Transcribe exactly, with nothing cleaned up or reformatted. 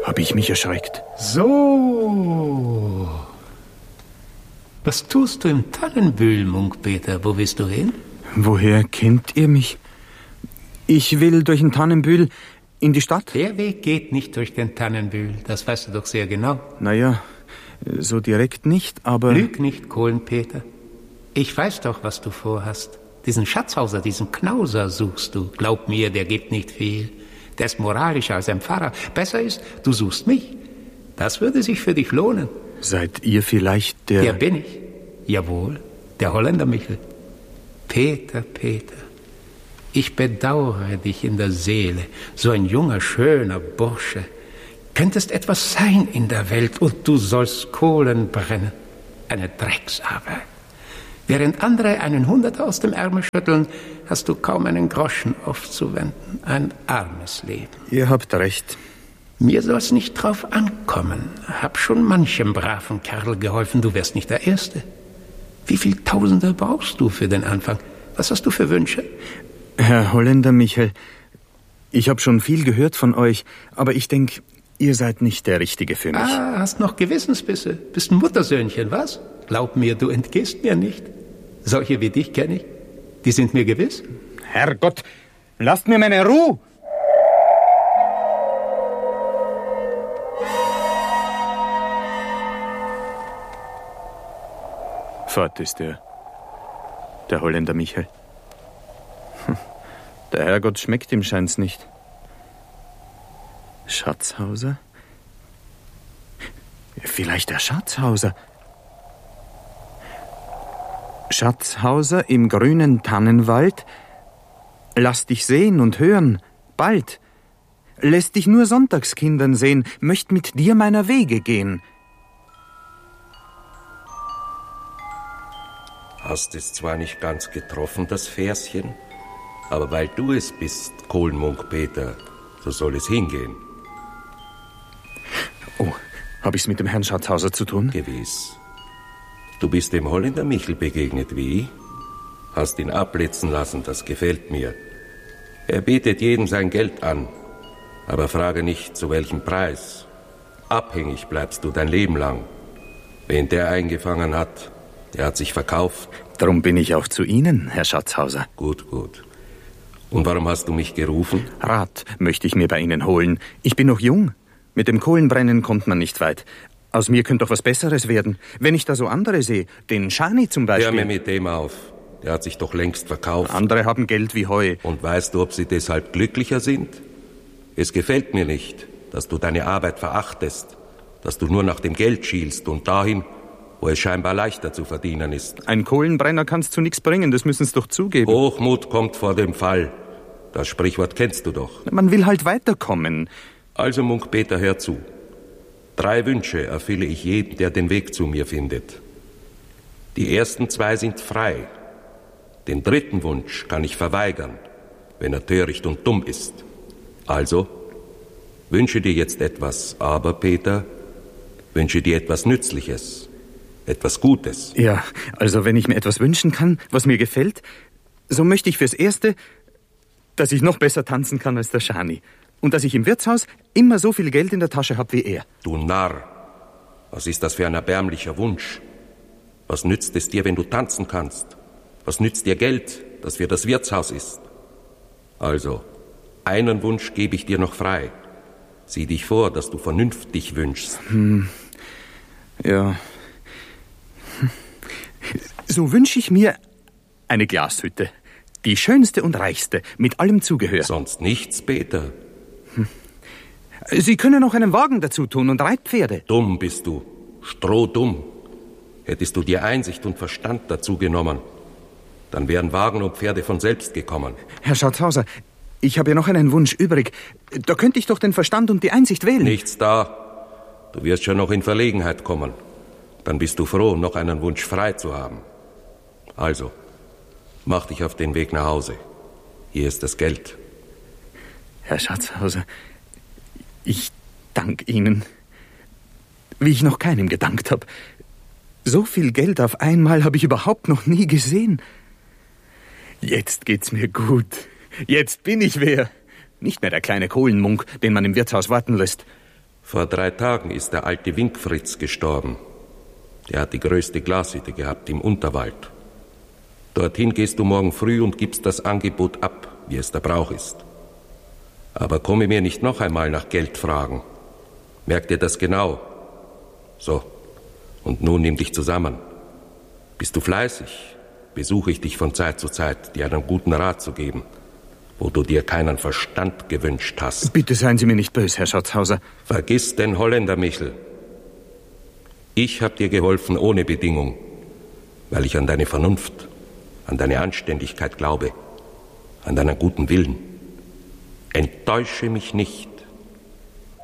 habe ich mich erschreckt. So. Was tust du im Tannenbühl, Munkpeter? Wo willst du hin? Woher kennt ihr mich? Ich will durch den Tannenbühl in die Stadt. Der Weg geht nicht durch den Tannenbühl, das weißt du doch sehr genau. Naja, so direkt nicht, aber... Lüg nicht, Kohlenpeter. Ich weiß doch, was du vorhast. Diesen Schatzhauser, diesen Knauser suchst du. Glaub mir, der gibt nicht viel. Der ist moralischer als ein Pfarrer. Besser ist, du suchst mich. Das würde sich für dich lohnen. Seid ihr vielleicht der... Der bin ich. Jawohl, der Holländer Michel. Peter, Peter, ich bedauere dich in der Seele. So ein junger, schöner Bursche. Könntest etwas sein in der Welt und du sollst Kohlen brennen. Eine Drecksarbeit. Während andere einen Hunderter aus dem Ärmel schütteln, hast du kaum einen Groschen aufzuwenden. Ein armes Leben. Ihr habt recht. Mir soll's nicht drauf ankommen. Hab schon manchem braven Kerl geholfen, du wärst nicht der Erste. Wie viel Tausende brauchst du für den Anfang? Was hast du für Wünsche? Herr Holländer Michel, ich habe schon viel gehört von euch, aber ich denke, ihr seid nicht der Richtige für mich. Ah, hast noch Gewissensbisse. Bist ein Muttersöhnchen, was? Glaub mir, du entgehst mir nicht. Solche wie dich kenne ich. Die sind mir gewiss. Herrgott, lasst mir meine Ruhe! Fort ist er, der Holländer Michel. Der Herrgott schmeckt ihm scheint's nicht. Schatzhauser? Vielleicht der Schatzhauser. Schatzhauser im grünen Tannenwald, lass dich sehen und hören, bald. Lässt dich nur Sonntagskindern sehen, möcht mit dir meiner Wege gehen. Hast es zwar nicht ganz getroffen, das Verschen, aber weil du es bist, Kohlenmunk Peter, so soll es hingehen. Oh, hab ich's mit dem Herrn Schatzhauser zu tun? Gewiss. Du bist dem Holländer Michel begegnet, wie? Hast ihn abblitzen lassen, das gefällt mir. Er bietet jedem sein Geld an, aber frage nicht, zu welchem Preis. Abhängig bleibst du dein Leben lang. Wen der eingefangen hat, der hat sich verkauft. Darum bin ich auch zu Ihnen, Herr Schatzhauser. Gut, gut. Und warum hast du mich gerufen? Rat möchte ich mir bei Ihnen holen. Ich bin noch jung. Mit dem Kohlenbrennen kommt man nicht weit. Aus mir könnte doch was Besseres werden. Wenn ich da so andere sehe, den Schani zum Beispiel... Hör mir mit dem auf. Der hat sich doch längst verkauft. Andere haben Geld wie Heu. Und weißt du, ob sie deshalb glücklicher sind? Es gefällt mir nicht, dass du deine Arbeit verachtest, dass du nur nach dem Geld schielst und dahin, wo es scheinbar leichter zu verdienen ist. Ein Kohlenbrenner kann's zu nichts bringen, das müssen Sie doch zugeben. Hochmut kommt vor dem Fall. Das Sprichwort kennst du doch. Man will halt weiterkommen. Also, Munk Peter, hör zu. Drei Wünsche erfülle ich jedem, der den Weg zu mir findet. Die ersten zwei sind frei. Den dritten Wunsch kann ich verweigern, wenn er töricht und dumm ist. Also, wünsche dir jetzt etwas, aber, Peter, wünsche dir etwas Nützliches, etwas Gutes. Ja, also wenn ich mir etwas wünschen kann, was mir gefällt, so möchte ich fürs Erste, dass ich noch besser tanzen kann als der Schani. Und dass ich im Wirtshaus immer so viel Geld in der Tasche habe wie er. Du Narr, was ist das für ein erbärmlicher Wunsch? Was nützt es dir, wenn du tanzen kannst? Was nützt dir Geld, das für das Wirtshaus ist? Also, einen Wunsch gebe ich dir noch frei. Sieh dich vor, dass du vernünftig wünschst. Hm. Ja. So wünsche ich mir eine Glashütte. Die schönste und reichste, mit allem Zugehör. Sonst nichts, Peter. Hm. Sie können noch einen Wagen dazu tun und Reitpferde. Dumm bist du, strohdumm. Hättest du dir Einsicht und Verstand dazu genommen, dann wären Wagen und Pferde von selbst gekommen. Herr Schatzhauser, ich habe ja noch einen Wunsch übrig. Da könnte ich doch den Verstand und die Einsicht wählen. Nichts da. Du wirst schon noch in Verlegenheit kommen. Dann bist du froh, noch einen Wunsch frei zu haben. Also, mach dich auf den Weg nach Hause. Hier ist das Geld. Herr Schatzhauser, ich danke Ihnen, wie ich noch keinem gedankt habe. So viel Geld auf einmal habe ich überhaupt noch nie gesehen. Jetzt geht's mir gut. Jetzt bin ich wer. Nicht mehr der kleine Kohlenmunk, den man im Wirtshaus warten lässt. Vor drei Tagen ist der alte Winkfritz gestorben. Der hat die größte Glashütte gehabt im Unterwald. Dorthin gehst du morgen früh und gibst das Angebot ab, wie es der Brauch ist. Aber komme mir nicht noch einmal nach Geld fragen. Merk dir das genau. So, und nun nimm dich zusammen. Bist du fleißig, besuche ich dich von Zeit zu Zeit, dir einen guten Rat zu geben, wo du dir keinen Verstand gewünscht hast. Bitte seien Sie mir nicht böse, Herr Schatzhauser. Vergiss den Holländer, Michel. Ich habe dir geholfen ohne Bedingung, weil ich an deine Vernunft, an deine Anständigkeit glaube, an deinen guten Willen. Enttäusche mich nicht.